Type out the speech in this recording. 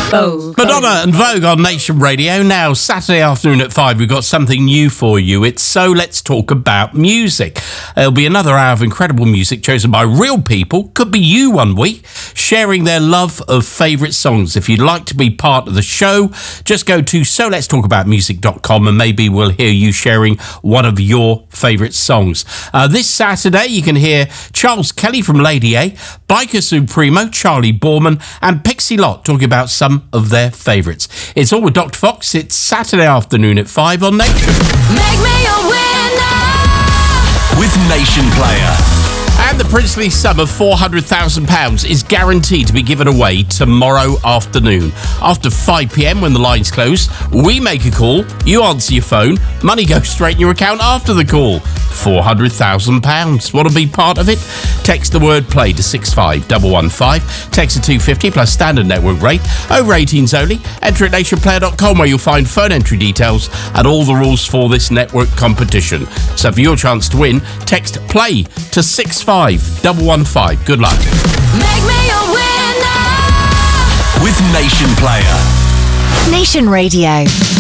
Madonna and Vogue on Nation Radio. Now, Saturday afternoon at 5, we've got something new for you. It's So Let's Talk About Music. There'll be another hour of incredible music chosen by real people, could be you one week, sharing their love of favourite songs. If you'd like to be part of the show, just go to soletstalkaboutmusic.com and maybe we'll hear you sharing one of your favourite songs. This Saturday, you can hear Charles Kelly from Lady A, Biker Supremo, Charlie Borman and Pixie Lott talking about some of their favourites. It's all with Dr. Fox. It's Saturday afternoon at 5 on Nation. Make me a winner with Nation Player. And the princely sum of £400,000 is guaranteed to be given away tomorrow afternoon. After 5 p.m, when the lines close, we make a call, you answer your phone, money goes straight in your account after the call. £400,000. Want to be part of it? Text the word play to 65115. Text to 250 plus standard network rate. Over 18s only. Enter at nationplayer.com where you'll find phone entry details and all the rules for this network competition. So for your chance to win, text play to 65115. Good luck. Make me a winner with Nation Player. Nation Radio.